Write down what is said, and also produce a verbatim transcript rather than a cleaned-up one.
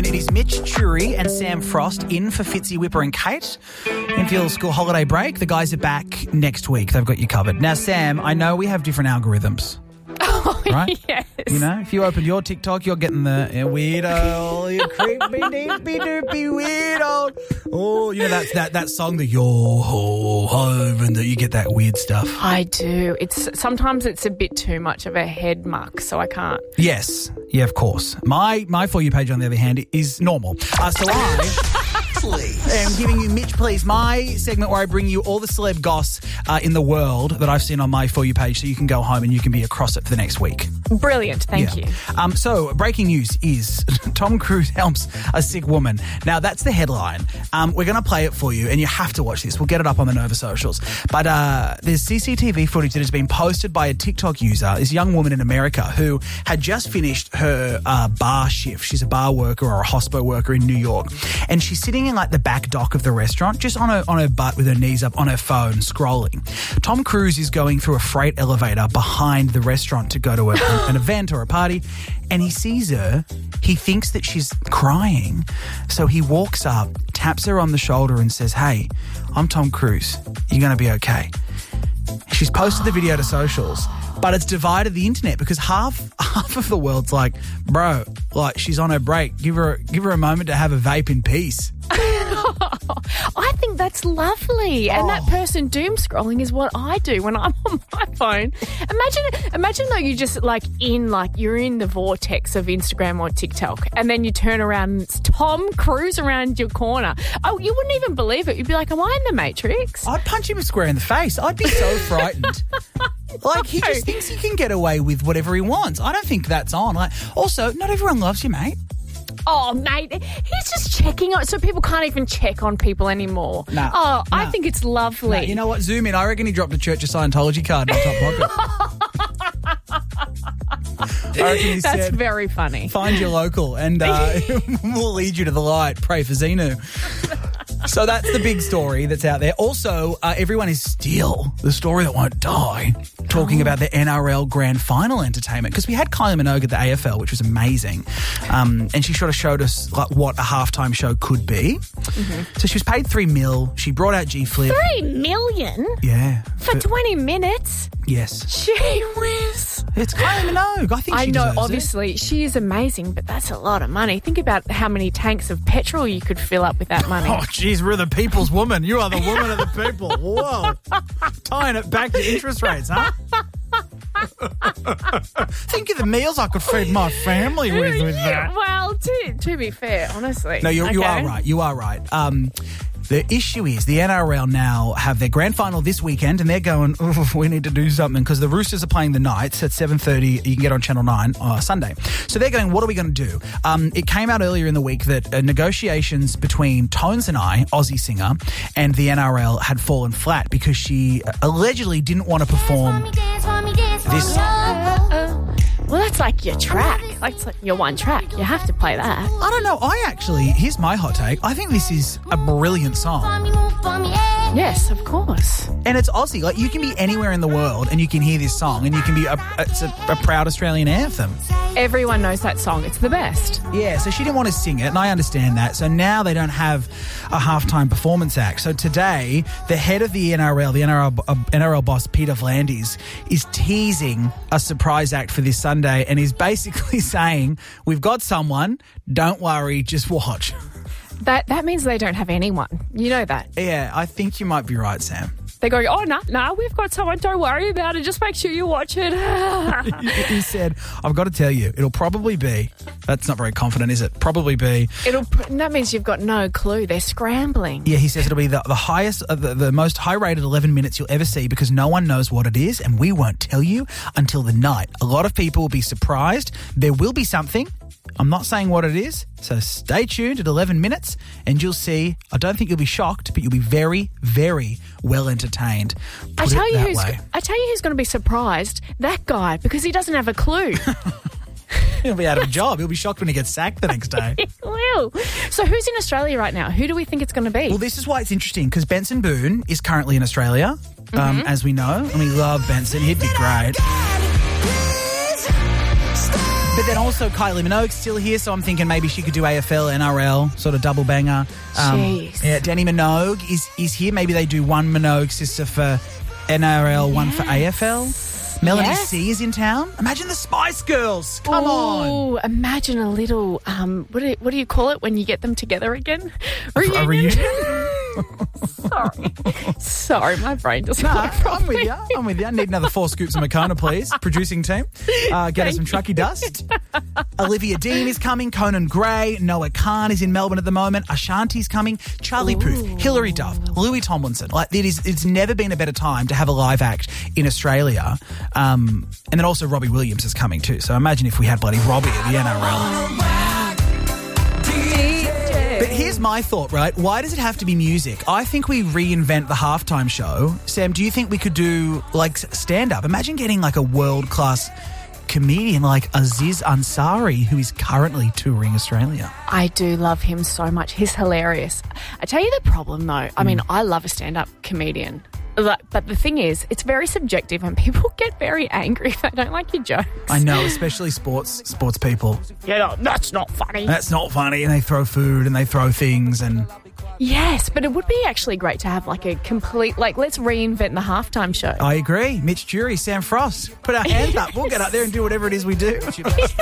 afternoon. It is Mitch Churi and Sam Frost in for Fitzy, Whipper and Kate. In for your school holiday break. The guys are back next week. They've got you covered. Now, Sam, I know we have different algorithms. Oh, right? yes. You know, if you open your TikTok, you're getting the yeah, weirdo, you creepy, deepy, doopy weirdo. Oh, you know, that's that, that song, the Yo Ho Hove, and that you get that weird stuff. I do. It's sometimes it's a bit too much of a head muck, so I can't. Yes. Yeah, of course. My my For You page, on the other hand, is normal. Uh, so I... I'm giving you Mitch Please, my segment where I bring you all the celeb goss uh, in the world that I've seen on my For You page, so you can go home and you can be across it for the next week. Brilliant, thank yeah. you. Um, so, breaking news is Tom Cruise helps a sick woman. Now, that's the headline. Um, we're going to play it for you, and you have to watch this. We'll get it up on the Nova socials. But uh, there's C C T V footage that has been posted by a TikTok user, this young woman in America who had just finished her uh, bar shift. She's a bar worker or a hospo worker in New York, and she's sitting in like the back dock of the restaurant, just on her on her butt with her knees up on her phone, scrolling. Tom Cruise is going through a freight elevator behind the restaurant to go to a, an event or a party, and he sees her. He thinks that she's crying, so he walks up, taps her on the shoulder and says, "Hey, I'm Tom Cruise. You're going to be okay." She's posted the video to socials, but it's divided the internet because half half of the world's like, bro, like she's on her break. Give her give her a moment to have a vape in peace. I think that's lovely. And Oh. that person doom scrolling is what I do when I'm on my phone. Imagine imagine though you just like in like you're in the vortex of Instagram or TikTok, and then you turn around and it's Tom Cruise around your corner. Oh, you wouldn't even believe it. You'd be like, am I in the Matrix? I'd punch him square in the face. I'd be so frightened. Like, he just thinks he can get away with whatever he wants. I don't think that's on. Like, also, not everyone loves you, mate. Oh, mate, he's just checking on, so people can't even check on people anymore. Nah, oh, I nah. think it's lovely. Nah, you know what? Zoom in. I reckon he dropped a Church of Scientology card in his top pocket. I reckon he That's said, very funny. find your local and uh, we'll lead you to the light. Pray for Xenu. So that's the big story that's out there. Also, uh, everyone is still the story that won't die, talking about the N R L Grand Final entertainment, because we had Kylie Minogue at the A F L, which was amazing, um, and she sort of showed us like what a halftime show could be. Mm-hmm. So she was paid three mil. She brought out G Flip. Three million Yeah. for twenty minutes. Yes. Gee whiz. It's Kylie Minogue. I think I she know, deserves it. obviously, she is amazing, but that's a lot of money. Think about how many tanks of petrol you could fill up with that money. Oh, geez, we're the people's woman. You are the woman of the people. Whoa. Tying it back to interest rates, huh? Think of the meals I could feed my family with with Yeah, that. well, to, to be fair, honestly. No, you, you okay? are right. You are right. Um, the issue is the N R L now have their grand final this weekend, and they're going, oh, we need to do something, because the Roosters are playing the Knights at seven thirty. You can get on Channel nine uh, Sunday. So they're going, what are we going to do? Um, it came out earlier in the week that uh, negotiations between Tones and I, Aussie singer, and the N R L had fallen flat because she allegedly didn't want to perform this song. Well, that's like your track. Like, it's like your one track. You have to play that. I don't know. I actually, here's my hot take. I think this is a brilliant song. Yes, of course. And it's Aussie. Like, you can be anywhere in the world and you can hear this song and you can be, a, it's a, a proud Australian anthem. Everyone knows that song. It's the best. Yeah, so she didn't want to sing it, and I understand that. So now they don't have a halftime performance act. So today, the head of the N R L, the N R L, uh, N R L boss, Peter V'landys, is teasing a surprise act for this Sunday, and he's basically saying, we've got someone, don't worry, just watch. That that means they don't have anyone. You know that. Yeah, I think you might be right, Sam. They go, oh, no, no, we've got someone. Don't worry about it. Just make sure you watch it. He said, I've got to tell you, it'll probably be, that's not very confident, is it? Probably be. It'll. That means you've got no clue. They're scrambling. Yeah, he says it'll be the, the highest, uh, the, the most high-rated eleven minutes you'll ever see, because no one knows what it is, and we won't tell you until the night. A lot of people will be surprised. There will be something. I'm not saying what it is, so stay tuned at eleven minutes and you'll see. I don't think you'll be shocked, but you'll be very, very well entertained. I Put tell it you that who's. way. I tell you who's going to be surprised. That guy, because he doesn't have a clue. He'll be out of a job. He'll be shocked when he gets sacked the next day. He will. So who's in Australia right now? Who do we think it's going to be? Well, this is why it's interesting, because Benson Boone is currently in Australia, um, as we know, and we love Benson. He'd be great. But then also Kylie Minogue's still here, so I'm thinking maybe she could do A F L, N R L, sort of double banger. Um, Jeez. Yeah, Danny Minogue is, is here. Maybe they do one Minogue sister for N R L, yes. one for A F L. Melanie yes. C is in town. Imagine the Spice Girls. Come Ooh, on. Imagine a little, um, what, do, what do you call it when you get them together again? Reunion. A reunion. Sorry. Sorry, my brain doesn't No, work I'm properly. with you. I'm with you. I need another four scoops of Makona, please. Producing team. Uh, get us some Truckee Dust. Olivia Dean is coming. Conan Gray. Noah Khan is in Melbourne at the moment. Ashanti's coming. Charlie Ooh. Puth. Hilary Duff. Louis Tomlinson. Like it is, it's never been a better time to have a live act in Australia. Um, and then also Robbie Williams is coming too. So imagine if we had bloody Robbie at the N R L. But here's my thought, right? Why does it have to be music? I think we reinvent the halftime show. Sam, do you think we could do, like, stand-up? Imagine getting, like, a world-class comedian like Aziz Ansari, who is currently touring Australia. I do love him so much. He's hilarious. I tell you the problem, though. I mean, I love a stand-up comedian. But the thing is, it's very subjective and people get very angry if they don't like your jokes. I know, especially sports sports people. Yeah, that's not funny. That's not funny. And they throw food and they throw things and... Yes, but it would be actually great to have like a complete, like, let's reinvent the halftime show. I agree. Mitch Jury, Sam Frost. Put our hands up. We'll get up there and do whatever it is we do.